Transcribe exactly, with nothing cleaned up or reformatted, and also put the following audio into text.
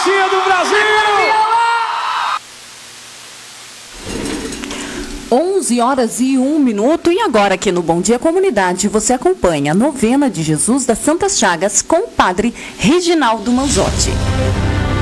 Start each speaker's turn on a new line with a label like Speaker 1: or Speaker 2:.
Speaker 1: Rocinha do Brasil!
Speaker 2: onze horas e um minuto, e agora aqui no Bom Dia Comunidade você acompanha a novena de Jesus das Santas Chagas com o padre Reginaldo Manzotti.